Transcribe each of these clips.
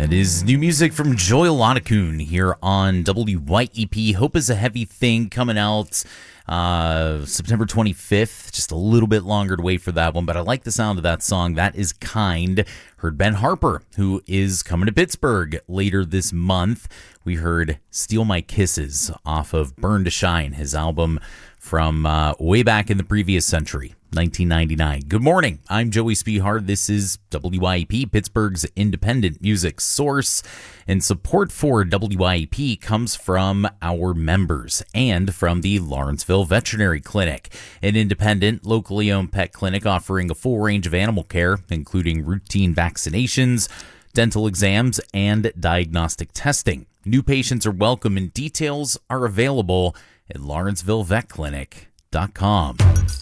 That is new music from Joy Lonacune here on WYEP. Hope is a Heavy Thing coming out September 25th. Just a little bit longer to wait for that one, but I like the sound of that song. That is Kind. Heard Ben Harper, who is coming to Pittsburgh later this month. We heard Steal My Kisses off of Burn to Shine, his album from way back in the previous century, 1999. Good morning. I'm Joey Spihard. This is WYEP, Pittsburgh's independent music source. And support for WYEP comes from our members and from the Lawrenceville Veterinary Clinic, an independent, locally owned pet clinic offering a full range of animal care, including routine vaccinations, dental exams, and diagnostic testing. New patients are welcome and details are available at LawrencevilleVetClinic.com.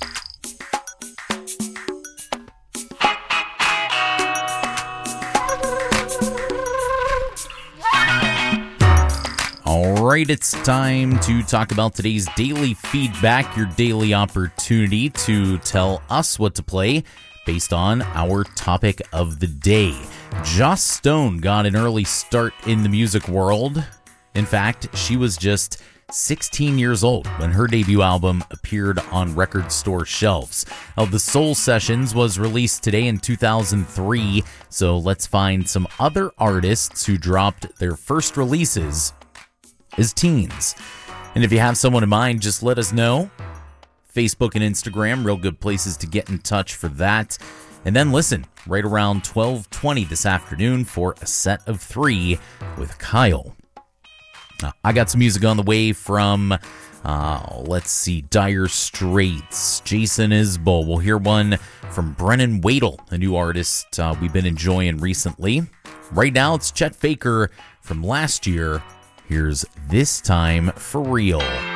All right, it's time to talk about today's daily feedback, your daily opportunity to tell us what to play based on our topic of the day. Joss Stone got an early start in the music world. In fact, she was just 16 years old when her debut album appeared on record store shelves. The Soul Sessions was released today in 2003, so let's find some other artists who dropped their first releases as teens. And if you have someone in mind, just let us know. Facebook and Instagram, real good places to get in touch for that. And then listen right around 12:20 this afternoon for a set of 3 with Kyle. I got some music on the way from, Dire Straits, Jason Isbell. We'll hear one from Brennan Wadle, a new artist we've been enjoying recently. Right now, it's Chet Faker from last year. Here's This Time for Real.